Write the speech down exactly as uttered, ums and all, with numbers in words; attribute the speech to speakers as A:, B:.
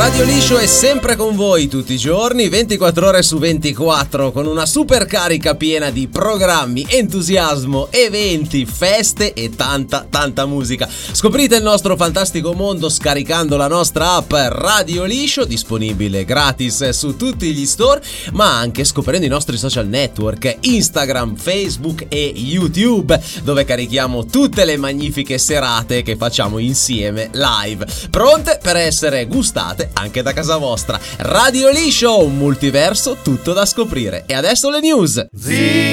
A: Radio Liscio è sempre con voi tutti i giorni, ventiquattro ore su ventiquattro, con una super carica piena di programmi, entusiasmo, eventi, feste e tanta tanta musica. Scoprite il nostro fantastico mondo scaricando la nostra app Radio Liscio, disponibile gratis su tutti gli store, ma anche scoprendo i nostri social network Instagram, Facebook e YouTube, dove carichiamo tutte le magnifiche serate che facciamo insieme live, pronte per essere gustate anche da casa vostra. Radio Liscio, un multiverso tutto da scoprire. E adesso le news. Zii.